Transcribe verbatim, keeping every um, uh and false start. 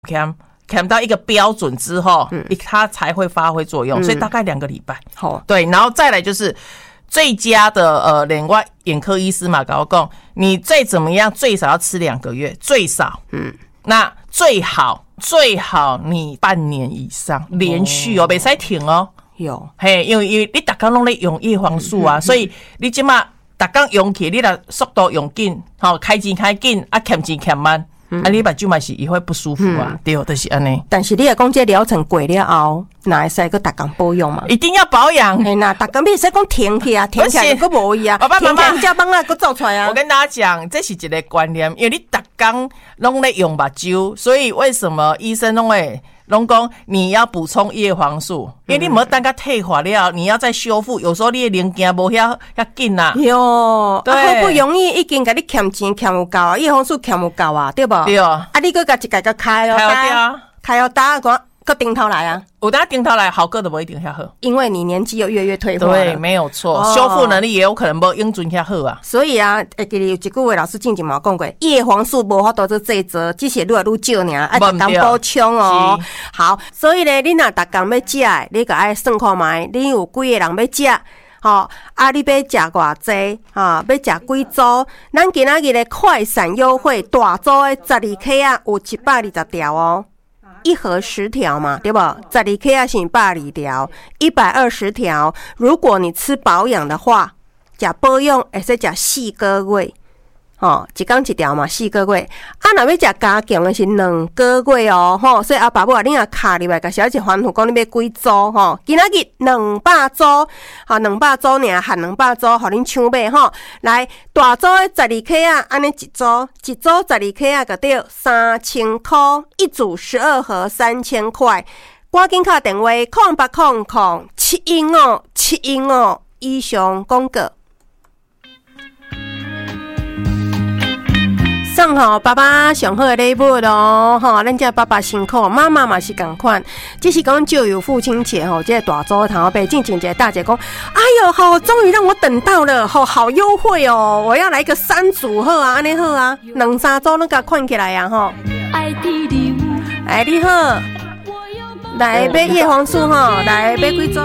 减减到一个标准之后，嗯，它才会发挥作用，嗯，所以大概两个礼拜。好，对，然后再来就是最佳的呃，连我眼科医师嘛，跟我讲，你再怎么样最少要吃两个月，最少，嗯，那最好最好你半年以上连续哦，没使停哦。有嘿，因为因为你大家拢在用叶黄素啊，嗯嗯嗯，所以你即马大家用起，你的速度用紧，好开钱开紧，啊欠钱欠慢。嗯、啊，你目睭嘛是也会不舒服啊，嗯、对，就是安尼。 但是你若讲这疗程过了后，哪会使个逐工保养嘛？ 一定要保养。 哎呐，逐工你使讲停去啊，停起来就无伊啊。 爸爸妈妈， 加帮啊，个走出来啊。 我跟大家讲，这是一个观念，因为你逐工拢在用目睭，所以为什么医生拢会？拢讲你要补充叶黄素，因为你没等它退化了，你要再修复，有时候你的零件无遐遐紧呐。 哟，对，好不容易已经给你欠钱欠有够啊，叶黄素欠有够啊，对不？ 对啊。 啊，你搁甲一个个开哦， 开哦， 开哦，打个搁顶头来啊。 我等下顶头来好个都不一定遐好， 因为你年纪又越越退化了。 对，没有错，哦，修复能力也有可能无英准遐好啊。 所以啊，会记得有一句话老师之前嘛讲过，叶黄素无法度做制作，只是愈来愈少尔，爱逐工补充哦。好，所以咧，你若逐工要食，你个爱算看卖，你有几个人要食？吼，啊，你要食偌济？哈，要食几组？咱今仔日的快闪优惠，大组的十二克啊，有一百二十条哦。一盒十条嘛，对不？十二克啊是一百二条，一百二十条。如果你吃保养的话，吃保养会使吃四个月，吼，一天一条嘛，四个月。啊，若要食加强的是两个月哦，吼。所以阿爸母啊，你若卡入来，甲小姐吩咐讲你要几组吼？今仔日两百组，吼，两百组尔，含两百组，互恁抢买吼。来，大组的十二克啊，安尼一组，一组十二克啊，个得三千块，一组十二盒三千块。赶紧打电话空八空空七一五七一五以上广告。送吼爸爸上好的礼物咯，吼，咱家爸爸辛苦，妈妈嘛是同款。只是讲就有父亲节吼，这个大周堂被静静姐大姐讲，哎呦，好，终于让我等到了，吼，好优惠哦！我要来个三组好啊，安尼好啊，两三组那个款起来呀，吼。哎，你好，来买叶黄素吼，来买几组？